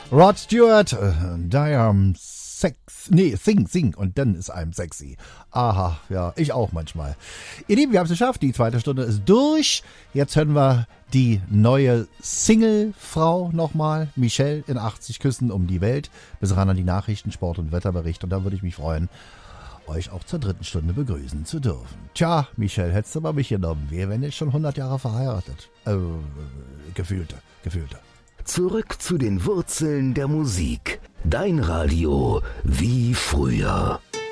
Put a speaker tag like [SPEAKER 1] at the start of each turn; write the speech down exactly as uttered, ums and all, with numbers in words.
[SPEAKER 1] Rod Stewart, äh, die am Sex, nee, sing, sing und dann ist einem sexy. Aha, ja, ich auch manchmal. Ihr Lieben, wir haben es geschafft, die zweite Stunde ist durch. Jetzt hören wir die neue Single-Frau nochmal, Michelle in achtzig Küssen um die Welt. Bis ran an die Nachrichten, Sport und Wetterbericht und dann würde ich mich freuen, euch auch zur dritten Stunde begrüßen zu dürfen. Tja, Michelle, hättest du mal mich genommen. Wir wären jetzt schon hundert Jahre verheiratet. Äh, gefühlte, gefühlte.
[SPEAKER 2] Zurück zu den Wurzeln der Musik. Dein Radio wie früher.